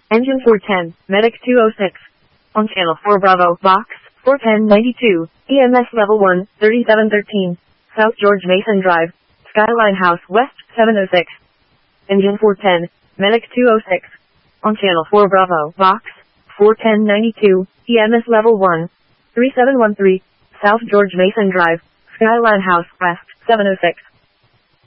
Engine 410, Medic 206. On Channel 4 Bravo, Box 41092, EMS Level 1, 3713. South George Mason Drive, Skyline House West 706. Engine 410, Medic 206. On Channel 4 Bravo, Box 41092, EMS Level 1, 3713. South George Mason Drive, Skyline House West 706.